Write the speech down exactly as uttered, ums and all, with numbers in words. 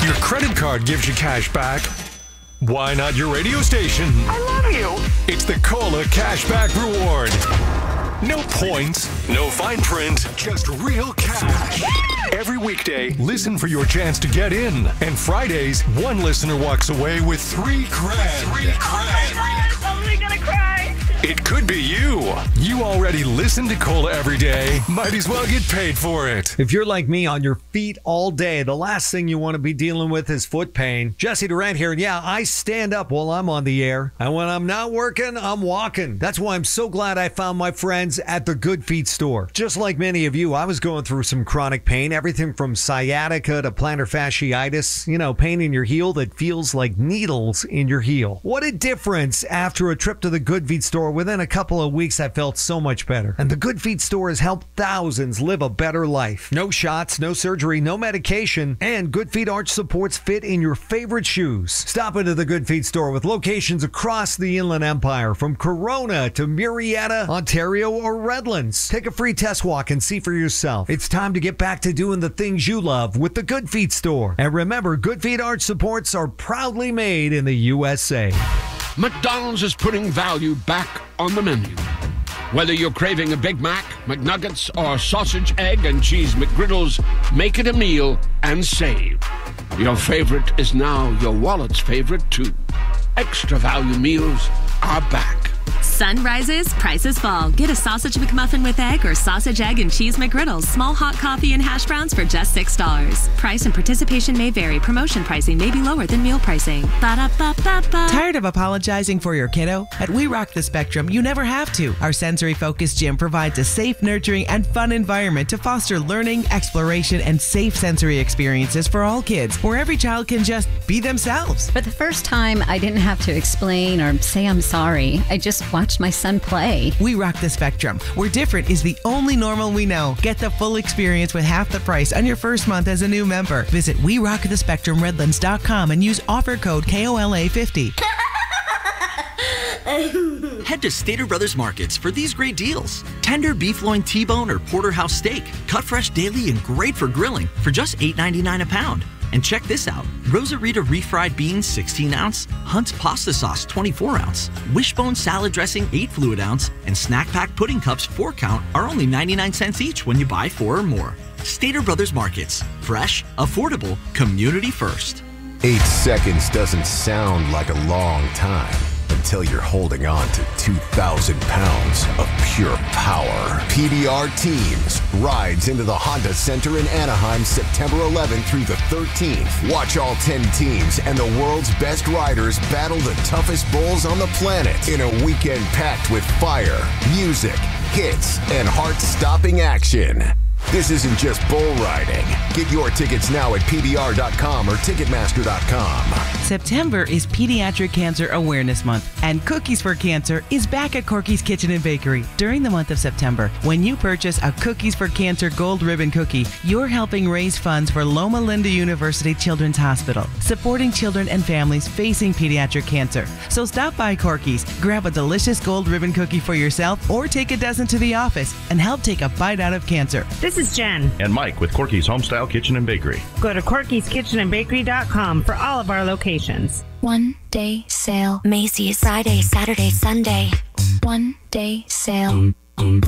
Your credit card gives you cash back. Why not your radio station? I love you. It's the Cola Cashback Reward. No points, no fine print, just real cash. Every weekday, listen for your chance to get in. And Fridays, one listener walks away with three grand. Three grand. Oh my God, I'm only gonna cry. It could be you. You already listen to Cola every day. Might as well get paid for it. If you're like me on your feet all day, the last thing you want to be dealing with is foot pain. Jesse Durant here, and yeah, I stand up while I'm on the air. And when I'm not working, I'm walking. That's why I'm so glad I found my friends at the Good Feet store. Just like many of you, I was going through some chronic pain, everything from sciatica to plantar fasciitis, you know, pain in your heel that feels like needles in your heel. What a difference after a trip to the Good Feet store. Within a couple of weeks, I felt so much better. And the Good Feet store has helped thousands live a better life. No shots, no surgery, no medication, and Good Feet arch supports fit in your favorite shoes. Stop into the Good Feet store with locations across the Inland Empire, from Corona to Murrieta, Ontario, or Redlands. Take a free test walk and see for yourself. It's time to get back to doing the things you love with the Good Feet store. And remember, Good Feet arch supports are proudly made in the U S A. McDonald's is putting value back on the menu. Whether you're craving a Big Mac, McNuggets, or sausage, egg, and cheese McGriddles, make it a meal and save. Your favorite is now your wallet's favorite, too. Extra value meals are back. Sun rises, prices fall. Get a sausage McMuffin with egg or sausage, egg, and cheese McGriddles. Small hot coffee and hash browns for just six dollars. Price and participation may vary. Promotion pricing may be lower than meal pricing. Ba-da-ba-ba-ba. Tired of apologizing for your kiddo? At We Rock the Spectrum, you never have to. Our sensory-focused gym provides a safe, nurturing, and fun environment to foster learning, exploration, and safe sensory experiences for all kids, where every child can just be themselves. For the first time, I didn't have to explain or say I'm sorry. I just watched my son play. We Rock the Spectrum, where different is the only normal we know. Get the full experience with half the price on your first month as a new member. Visit we rock the spectrum redlands dot com and use offer code K O L A fifty. Head to Stater Brothers Markets for these great deals. Tender beef loin T-bone or porterhouse steak, cut fresh daily and great for grilling for just eight ninety-nine a pound. And check this out. Rosarita refried beans sixteen ounce, Hunt's pasta sauce twenty-four ounce, Wishbone salad dressing eight fluid ounce, and Snack Pack pudding cups four count are only ninety-nine cents each when you buy four or more. Stater Brothers Markets. Fresh, affordable, community first. Eight seconds doesn't sound like a long time until you're holding on to two thousand pounds of pure power. P B R Teams rides into the Honda Center in Anaheim September eleventh through the thirteenth. Watch all ten teams and the world's best riders battle the toughest bulls on the planet in a weekend packed with fire, music, hits, and heart-stopping action. This isn't just bull riding. Get your tickets now at P B R dot com or Ticketmaster dot com. September is Pediatric Cancer Awareness Month, and Cookies for Cancer is back at Corky's Kitchen and Bakery during the month of September. When you purchase a Cookies for Cancer Gold Ribbon Cookie, you're helping raise funds for Loma Linda University Children's Hospital, supporting children and families facing pediatric cancer. So stop by Corky's, grab a delicious gold ribbon cookie for yourself, or take a dozen to the office and help take a bite out of cancer. This is Jen and Mike with Corky's Homestyle Kitchen and Bakery. Go to Corky's Kitchen and Bakery dot com for all of our locations. One day sale. Macy's. Friday, Saturday, Sunday. One day sale.